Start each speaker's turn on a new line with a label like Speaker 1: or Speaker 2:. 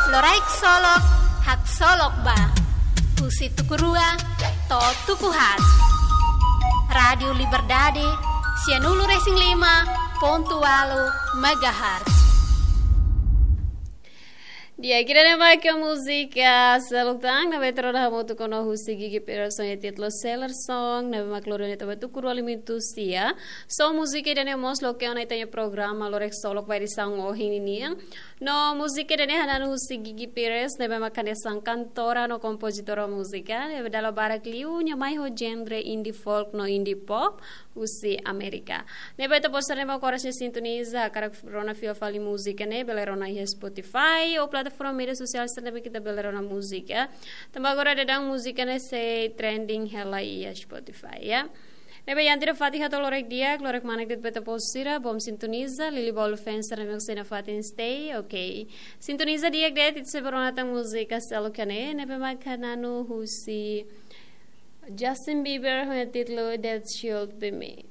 Speaker 1: Loraik solok, hak solok ba. Husi tukurua, to tukuhat. Radio Liberdade, Sianulu Racing 5.8 MHz.
Speaker 2: Dia kira nama ke musika selutang na betro na mo tu kono husi gigi person ya titlo seller song na makloro ne tabe tu kuru alimentu sia so musika dane mos lo ke ona itanya programa lorek solok vai sang o hini ni no musika dane hanan husi gigi peres ne makane sang cantora no compositora musika ne dalo barak liu nya mai ho genre indie folk no indie pop husi Amerika ne beto postare ma korasne sintoniza karak rona fio fali musika ne belerona hi Spotify o from media sosial sampai kita belajar musik ya. Tambah agora dedang musiknya se trending hela iya Spotify ya. Nebe yang tidak fatih atau lorek dia, lorek mana kita beta posira, bom sintoniza, lili ball fans dan memang sena fatin stay, okay. Sintoniza dia dia itu seberonatang musik asal kane, nebe makananu husi Justin Bieber yang titlo That Should Be Me.